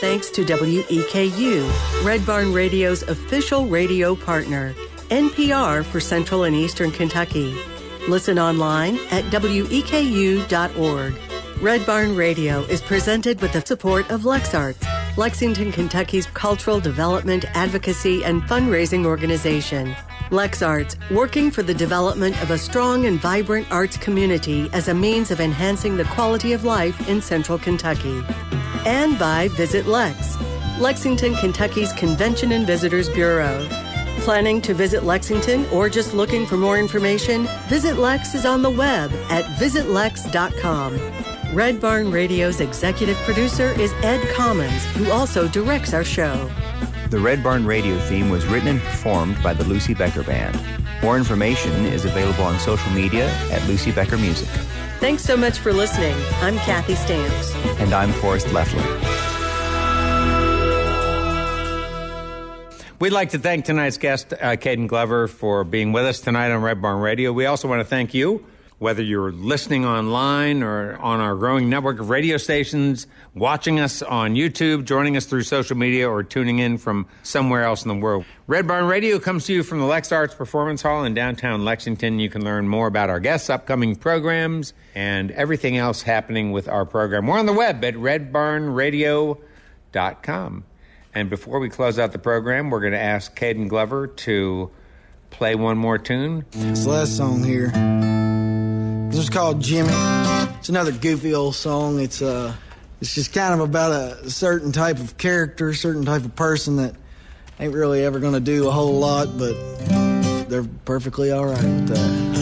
thanks to WEKU, Red Barn Radio's official radio partner, NPR for Central and Eastern Kentucky. Listen online at weku.org. Red Barn Radio is presented with the support of LexArts, Lexington, Kentucky's cultural development, advocacy, and fundraising organization. LexArts, working for the development of a strong and vibrant arts community as a means of enhancing the quality of life in Central Kentucky. And by Visit Lex, Lexington, Kentucky's Convention and Visitors Bureau. Planning to visit Lexington or just looking for more information? Visit Lex is on the web at visitlex.com. Red Barn Radio's executive producer is Ed Commons, who also directs our show. The Red Barn Radio theme was written and performed by the Lucy Becker Band. More information is available on social media at Lucy Becker Music. Thanks so much for listening. I'm Kathy Stamps. And I'm Forrest Leffler. We'd like to thank tonight's guest, Caden Glover, for being with us tonight on Red Barn Radio. We also want to thank you, whether you're listening online or on our growing network of radio stations, watching us on YouTube, joining us through social media, or tuning in from somewhere else in the world. Red Barn Radio comes to you from the LexArts Performance Hall in downtown Lexington. You can learn more about our guests, upcoming programs, and everything else happening with our program. We're on the web at redbarnradio.com. And before we close out the program, we're going to ask Caden Glover to play one more tune. It's the last song here. It's called Jimmy. It's another goofy old song. It's just kind of about a certain type of character, certain type of person that ain't really ever going to do a whole lot, but they're perfectly all right with that.